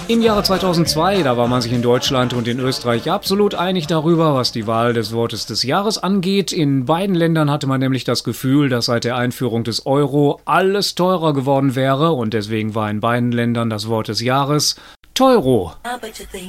Im Jahre 2002, da war man sich in Deutschland und in Österreich absolut einig darüber, was die Wahl des Wortes des Jahres angeht. In beiden Ländern hatte man nämlich das Gefühl, dass seit der Einführung des Euro alles teurer geworden wäre und deswegen war in beiden Ländern das Wort des Jahres Teuro.